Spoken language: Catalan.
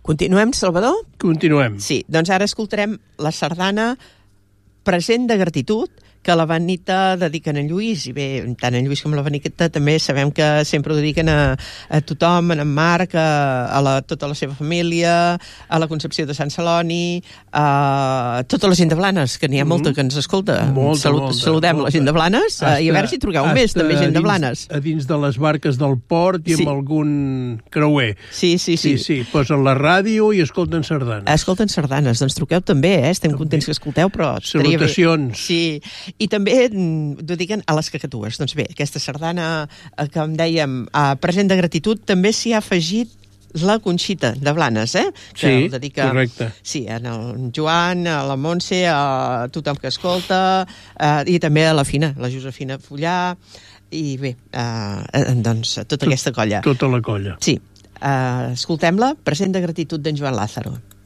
Continuem, Salvador? Continuem. Sí, doncs ara escoltarem la sardana Present de gratitud, que la Benita dediquen a Lluís, i bé, tant en Lluís com la Benita també sabem que sempre ho dediquen a tothom, en Marc, a tota la seva família, a la Concepció de Sant Celoni, a tota la gent de Blanes, que n'hi ha molta que ens escolta. Saludem la gent de Blanes, i a veure si truqueu més, també gent de Blanes. A dins de les barques del port i amb algun creuer. Sí. Posen la ràdio i escolten sardanes. Escolten sardanes, doncs truqueu també, estem contents que escolteu, però... Salutacions. Sí, i també dediquen a les cacatues. Doncs bé, aquesta sardana que em dèiem, Present de gratitud, també s'hi ha afegit la Conxita de Blanes, que sí, dedica, correcte. Sí, a el Joan, a la Montse, a tothom que escolta, i també a la Fina, la Josefina Fullà, i bé, doncs tota aquesta colla. Tota la colla. Sí, escoltem-la, Present de gratitud d'en Joan Lázaro.